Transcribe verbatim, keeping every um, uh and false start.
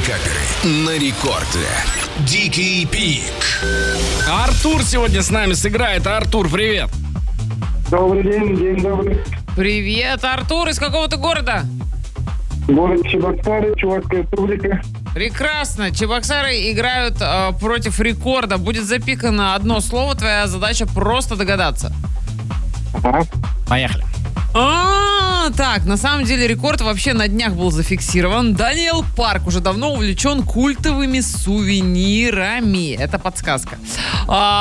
Пикаперы на рекорде. Дикий Пик. Артур сегодня с нами сыграет. Артур, привет. Добрый день, день добрый. Привет, Артур. Из какого ты города? Город Чебоксары, Чувашская республика. Прекрасно. Чебоксары играют э, против рекорда. Будет запикано одно слово. Твоя задача просто догадаться. Ага. Поехали. А, так, на самом деле рекорд вообще на днях был зафиксирован. Даниэл Парк уже давно увлечен культовыми сувенирами. Это подсказка. А,